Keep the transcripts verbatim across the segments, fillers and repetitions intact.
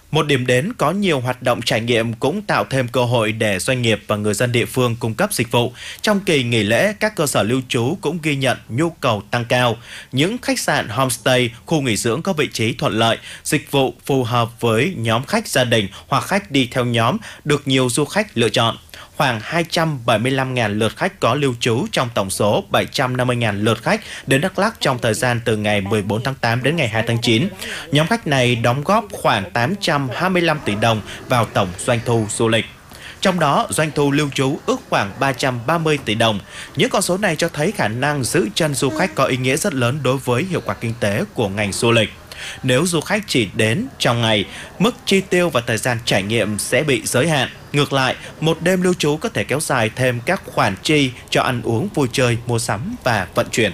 Một điểm đến có nhiều hoạt động trải nghiệm cũng tạo thêm cơ hội để doanh nghiệp và người dân địa phương cung cấp dịch vụ. Trong kỳ nghỉ lễ, các cơ sở lưu trú cũng ghi nhận nhu cầu tăng cao. Những khách sạn homestay, khu nghỉ dưỡng có vị trí thuận lợi, dịch vụ phù hợp với nhóm khách gia đình hoặc khách đi theo nhóm được nhiều du khách lựa chọn. Khoảng hai trăm bảy mươi lăm nghìn lượt khách có lưu trú trong tổng số bảy trăm năm mươi nghìn lượt khách đến Đắk Lắk trong thời gian từ ngày mười bốn tháng tám đến ngày hai tháng chín. Nhóm khách này đóng góp khoảng tám trăm hai mươi lăm tỷ đồng vào tổng doanh thu du lịch. Trong đó, doanh thu lưu trú ước khoảng ba trăm ba mươi tỷ đồng. Những con số này cho thấy khả năng giữ chân du khách có ý nghĩa rất lớn đối với hiệu quả kinh tế của ngành du lịch. Nếu du khách chỉ đến trong ngày, mức chi tiêu và thời gian trải nghiệm sẽ bị giới hạn. Ngược lại, một đêm lưu trú có thể kéo dài thêm các khoản chi cho ăn uống, vui chơi, mua sắm và vận chuyển.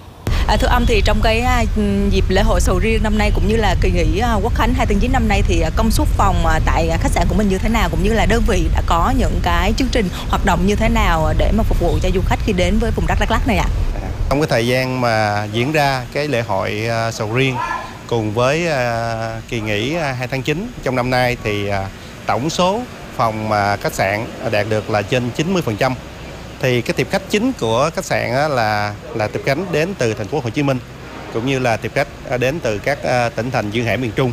À, thưa ông, thì trong cái à, dịp lễ hội sầu riêng năm nay cũng như là kỳ nghỉ à, Quốc khánh hai tháng chín năm nay thì à, công suất phòng à, tại khách sạn của mình như thế nào, cũng như là đơn vị đã có những cái chương trình hoạt động như thế nào để mà phục vụ cho du khách khi đến với vùng đất Đắk Lắk này ạ? À? Trong cái thời gian mà diễn ra cái lễ hội à, sầu riêng cùng với à, kỳ nghỉ hai tháng chín trong năm nay thì à, tổng số phòng à, khách sạn đạt được là trên chín mươi phần trăm. Thì cái tiếp khách chính của khách sạn á, là là tiếp khách đến từ thành phố Hồ Chí Minh cũng như là tiếp khách đến từ các à, tỉnh thành duyên hải miền Trung.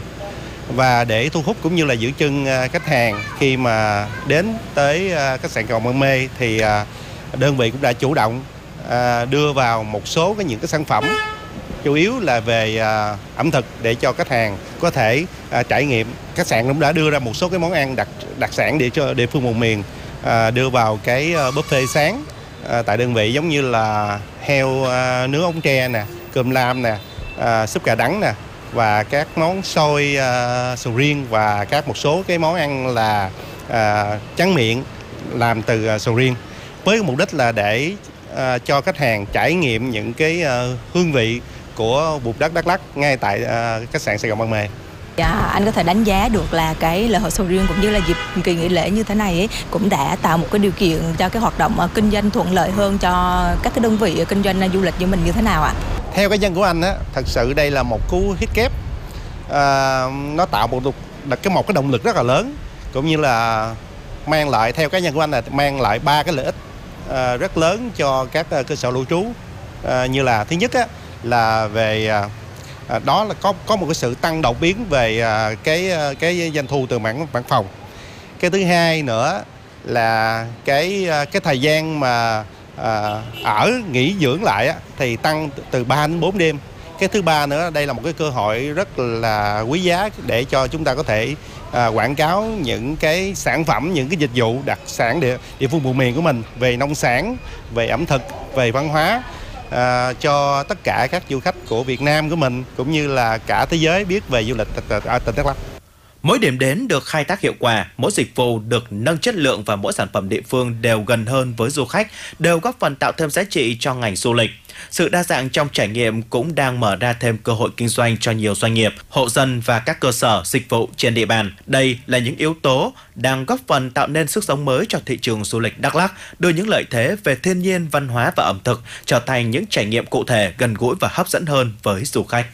Và để thu hút cũng như là giữ chân à, khách hàng khi mà đến tới à, khách sạn Cầu Mân Mê thì à, đơn vị cũng đã chủ động à, đưa vào một số cái những cái sản phẩm chủ yếu là về à, ẩm thực để cho khách hàng có thể à, trải nghiệm. Khách sạn cũng đã đưa ra một số cái món ăn đặc đặc sản để cho địa phương vùng miền à, đưa vào cái buffet sáng à, tại đơn vị, giống như là heo à, nướng ống tre nè, cơm lam nè, à, súp cà đắng nè, và các món xôi à, sầu riêng và các một số cái món ăn là à, tráng miệng làm từ à, sầu riêng, với mục đích là để à, cho khách hàng trải nghiệm những cái à, hương vị của vùng đất Đắk Lắk ngay tại uh, khách sạn Sài Gòn Ban Mê. Dạ, anh có thể đánh giá được là cái lễ hội sầu riêng cũng như là dịp kỳ nghỉ lễ như thế này ấy, cũng đã tạo một cái điều kiện cho cái hoạt động uh, kinh doanh thuận lợi hơn cho các cái đơn vị kinh doanh uh, du lịch như mình như thế nào ạ? Theo cá nhân của anh á, thật sự đây là một cú hit kép, uh, nó tạo một cái một cái động lực rất là lớn, cũng như là mang lại, theo cá nhân của anh là mang lại ba cái lợi ích uh, rất lớn cho các uh, cơ sở lưu trú, uh, như là thứ nhất á, là về à, đó là có có một cái sự tăng đột biến về à, cái cái doanh thu từ mảng mảng phòng. Cái thứ hai nữa là cái cái thời gian mà à, ở nghỉ dưỡng lại á, thì tăng từ ba đến bốn đêm. Cái thứ ba nữa, đây là một cái cơ hội rất là quý giá để cho chúng ta có thể à, quảng cáo những cái sản phẩm, những cái dịch vụ đặc sản địa địa phương vùng miền của mình về nông sản, về ẩm thực, về văn hóa. À, cho tất cả các du khách của Việt Nam của mình cũng như là cả thế giới biết về du lịch ở tỉnh Đắk Lắk. Mỗi điểm đến được khai thác hiệu quả, mỗi dịch vụ được nâng chất lượng và mỗi sản phẩm địa phương đều gần hơn với du khách, đều góp phần tạo thêm giá trị cho ngành du lịch. Sự đa dạng trong trải nghiệm cũng đang mở ra thêm cơ hội kinh doanh cho nhiều doanh nghiệp, hộ dân và các cơ sở dịch vụ trên địa bàn. Đây là những yếu tố đang góp phần tạo nên sức sống mới cho thị trường du lịch Đắk Lắk, đưa những lợi thế về thiên nhiên, văn hóa và ẩm thực trở thành những trải nghiệm cụ thể, gần gũi và hấp dẫn hơn với du khách.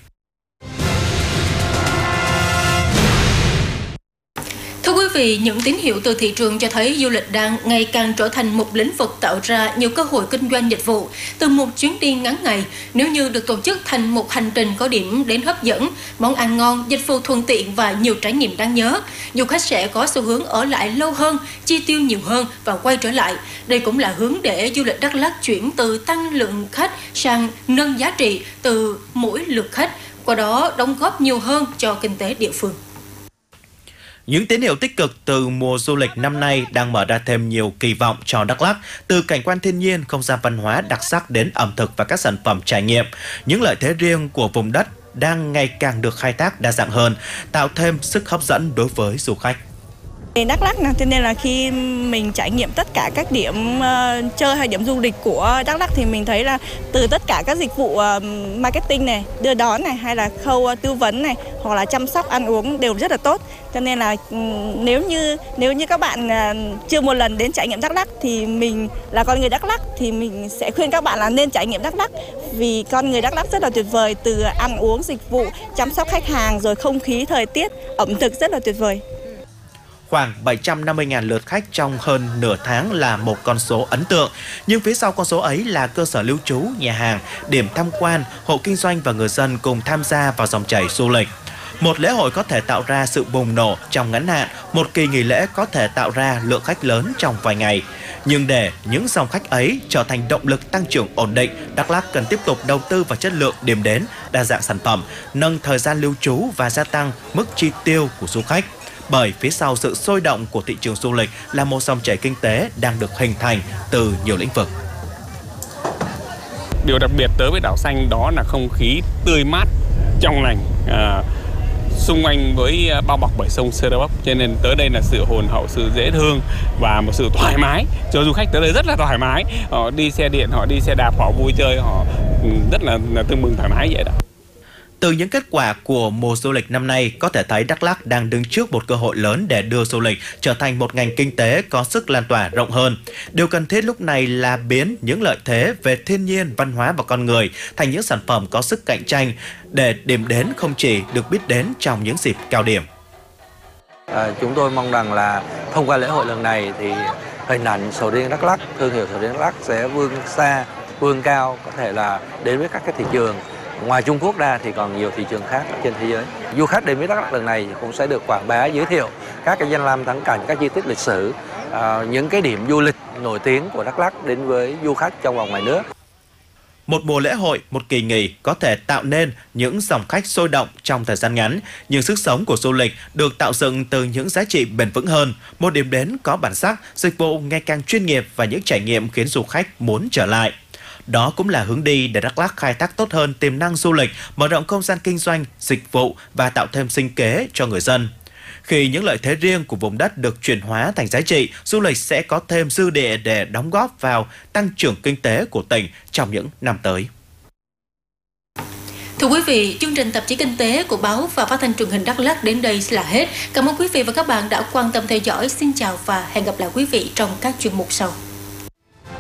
Vì những tín hiệu từ thị trường cho thấy du lịch đang ngày càng trở thành một lĩnh vực tạo ra nhiều cơ hội kinh doanh dịch vụ. Từ một chuyến đi ngắn ngày, nếu như được tổ chức thành một hành trình có điểm đến hấp dẫn, món ăn ngon, dịch vụ thuận tiện và nhiều trải nghiệm đáng nhớ, du khách sẽ có xu hướng ở lại lâu hơn, chi tiêu nhiều hơn và quay trở lại. Đây cũng là hướng để du lịch Đắk Lắk chuyển từ tăng lượng khách sang nâng giá trị từ mỗi lượt khách, qua đó đóng góp nhiều hơn cho kinh tế địa phương. Những tín hiệu tích cực từ mùa du lịch năm nay đang mở ra thêm nhiều kỳ vọng cho Đắk Lắk, từ cảnh quan thiên nhiên, không gian văn hóa đặc sắc đến ẩm thực và các sản phẩm trải nghiệm. Những lợi thế riêng của vùng đất đang ngày càng được khai thác đa dạng hơn, tạo thêm sức hấp dẫn đối với du khách. Đắk Lắk này, cho nên là khi mình trải nghiệm tất cả các điểm uh, chơi hay điểm du lịch của Đắk Lắk thì mình thấy là từ tất cả các dịch vụ uh, marketing này, đưa đón này hay là khâu uh, tư vấn này hoặc là chăm sóc ăn uống đều rất là tốt. Cho nên là um, nếu như nếu như các bạn uh, chưa một lần đến trải nghiệm Đắk Lắk thì mình là con người Đắk Lắk thì mình sẽ khuyên các bạn là nên trải nghiệm Đắk Lắk, vì con người Đắk Lắk rất là tuyệt vời, từ ăn uống, dịch vụ, chăm sóc khách hàng rồi không khí, thời tiết, ẩm thực rất là tuyệt vời. Khoảng bảy trăm năm mươi nghìn lượt khách trong hơn nửa tháng là một con số ấn tượng. Nhưng phía sau con số ấy là cơ sở lưu trú, nhà hàng, điểm tham quan, hộ kinh doanh và người dân cùng tham gia vào dòng chảy du lịch. Một lễ hội có thể tạo ra sự bùng nổ trong ngắn hạn, một kỳ nghỉ lễ có thể tạo ra lượng khách lớn trong vài ngày. Nhưng để những dòng khách ấy trở thành động lực tăng trưởng ổn định, Đắk Lắk cần tiếp tục đầu tư vào chất lượng điểm đến, đa dạng sản phẩm, nâng thời gian lưu trú và gia tăng mức chi tiêu của du khách. Bởi phía sau sự sôi động của thị trường du lịch là một dòng chảy kinh tế đang được hình thành từ nhiều lĩnh vực. Điều đặc biệt tới với đảo xanh đó là không khí tươi mát, trong lành, à, xung quanh với bao bọc bởi sông Sê Đa Bốc, cho nên tới đây là sự hồn hậu, sự dễ thương và một sự thoải mái. Cho du khách tới đây rất là thoải mái, họ đi xe điện, họ đi xe đạp, họ vui chơi, họ rất là, là tưng bừng thoải mái vậy đó. Từ những kết quả của mùa du lịch năm nay, có thể thấy Đắk Lắk đang đứng trước một cơ hội lớn để đưa du lịch trở thành một ngành kinh tế có sức lan tỏa rộng hơn. Điều cần thiết lúc này là biến những lợi thế về thiên nhiên, văn hóa và con người thành những sản phẩm có sức cạnh tranh để điểm đến không chỉ được biết đến trong những dịp cao điểm. À, chúng tôi mong rằng là thông qua lễ hội lần này thì hình ảnh sầu riêng Đắk Lắk, thương hiệu sầu riêng Đắk Lắk sẽ vươn xa, vươn cao, có thể là đến với các cái thị trường. Ngoài Trung Quốc ra thì còn nhiều thị trường khác trên thế giới. Du khách đến với Đắk Lắk lần này cũng sẽ được quảng bá, giới thiệu các cái danh lam thắng cảnh, các di tích lịch sử, à, những cái điểm du lịch nổi tiếng của Đắk Lắk đến với du khách trong và ngoài nước. Một mùa lễ hội, một kỳ nghỉ có thể tạo nên những dòng khách sôi động trong thời gian ngắn, nhưng sức sống của du lịch được tạo dựng từ những giá trị bền vững hơn, một điểm đến có bản sắc, dịch vụ ngày càng chuyên nghiệp và những trải nghiệm khiến du khách muốn trở lại. Đó cũng là hướng đi để Đắk Lắk khai thác tốt hơn tiềm năng du lịch, mở rộng không gian kinh doanh, dịch vụ và tạo thêm sinh kế cho người dân. Khi những lợi thế riêng của vùng đất được chuyển hóa thành giá trị, du lịch sẽ có thêm dư địa để đóng góp vào tăng trưởng kinh tế của tỉnh trong những năm tới. Thưa quý vị, chương trình tạp chí kinh tế của báo và phát thanh truyền hình Đắk Lắk đến đây là hết. Cảm ơn quý vị và các bạn đã quan tâm theo dõi. Xin chào và hẹn gặp lại quý vị trong các chuyên mục sau.